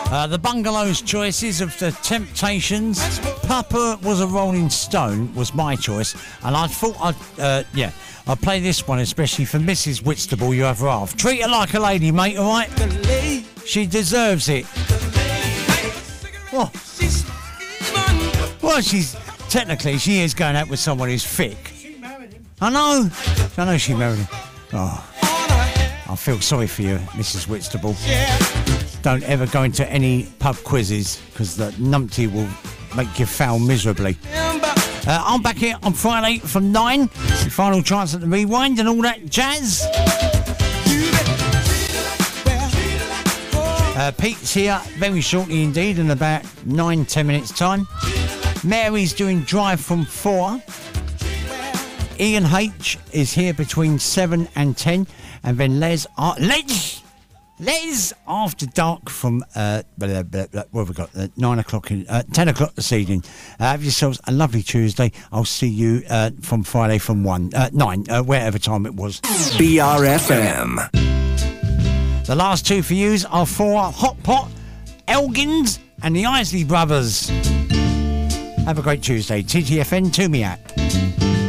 The Bungalows choices of the Temptations. Papa Was a Rolling Stone was my choice, and I thought I'd play this one especially for Mrs. Whitstable, you ever half. Treat her like a lady, mate, alright? She deserves it. Well, technically she is going out with someone who's thick. She married him. I know she married him. Oh, I feel sorry for you, Mrs. Whitstable. Don't ever go into any pub quizzes, because the numpty will make you fail miserably. I'm back here on Friday from 9. Your final chance at the rewind and all that jazz. Pete's here very shortly indeed, in about 9-10 minutes time. Mary's doing Drive from 4. Ian H is here between 7 and 10, and then Les After Dark from what have we got? 9 o'clock, 10 o'clock this evening. Have yourselves a lovely Tuesday. I'll see you from Friday from 9, wherever time it was. BRFM. The last two for yous are for Hot Pot, Elgins, and the Isley Brothers. Have a great Tuesday. TTFN to me at.